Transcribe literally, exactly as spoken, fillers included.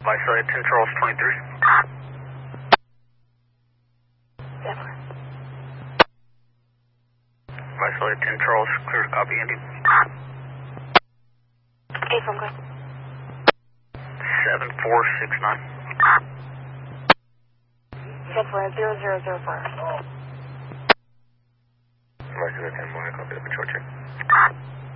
Vice ten Charles twenty-three. Denver. Vice ten Charles, clear to copy, Indy. eight from good. seven four six nine. Set for zero zero zero four. Vice ten one, copy the patrol check.